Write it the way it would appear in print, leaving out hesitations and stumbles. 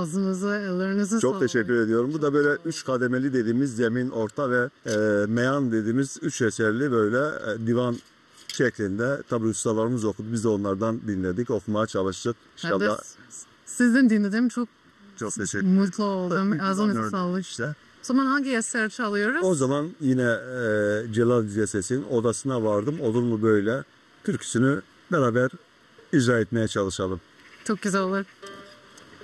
ağzınıza, ellerinize Çok sağlık. teşekkür ediyorum. Bu da böyle 3 kademeli dediğimiz zemin, orta ve meyan dediğimiz 3 eserli böyle divan şeklinde. Tabii ustalarımız okudu. Biz de onlardan dinledik. Okumaya çalıştık. Ben de İnşallah. sizin dinledim. Çok Çok mutlu oldum. Ağzınıza sağlık. işte. O zaman hangi eser çalıyoruz? O zaman yine Celal Ceses'in odasına vardım. Olur mu böyle? Türküsünü beraber icra etmeye çalışalım. Çok güzel olur.